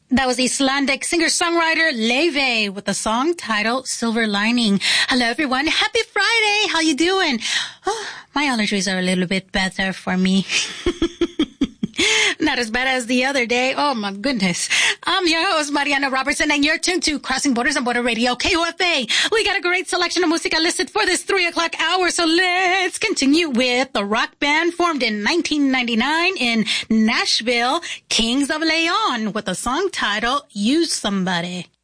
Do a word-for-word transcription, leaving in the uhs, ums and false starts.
That was Icelandic singer-songwriter Leve with the song titled Silver Lining. Hello, everyone. Happy Friday. How you doing? Oh, my allergies are a little bit better for me. Not as bad as the other day. Oh, my goodness. I'm your host, Mariana Robertson, and you're tuned to Crossing Borders on Border Radio, K O F A. We got a great selection of música listed for this three o'clock hour, so let's continue with the rock band formed in nineteen ninety-nine in Nashville, Kings of Leon, with a song titled Use Somebody.